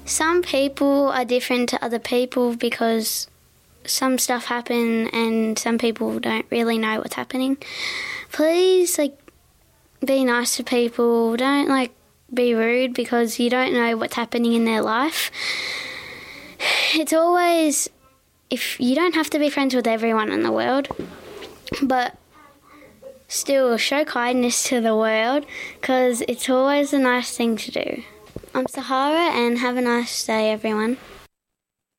Some people are different to other people because some stuff happen and some people don't really know what's happening. Please, be nice to people. Don't, be rude because you don't know what's happening in their life. It's always... If you don't have to be friends with everyone in the world, but still show kindness to the world because it's always a nice thing to do. I'm Sahara and have a nice day, everyone.